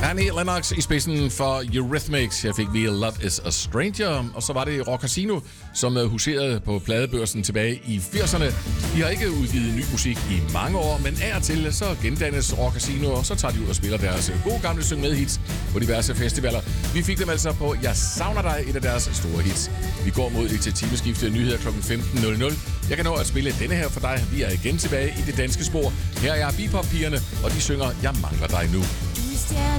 Annie Lennox i spidsen for Eurythmics. Jeg fik via Love is a Stranger. Og så var det Rock Casino, som huserede på pladebørsen tilbage i 80'erne. De har ikke udgivet ny musik i mange år, men af og til så gendannes Rock Casino, og så tager de ud og spiller deres gode gamle syng med hits på diverse festivaler. Vi fik dem altså på Jeg savner dig, et af deres store hits. Vi går mod det til timeskiftet nyheder kl. 15.00. Jeg kan nå at spille denne her for dig. Vi er igen tilbage i det danske spor. Her er Bebop-pigerne, og de synger Jeg mangler dig nu.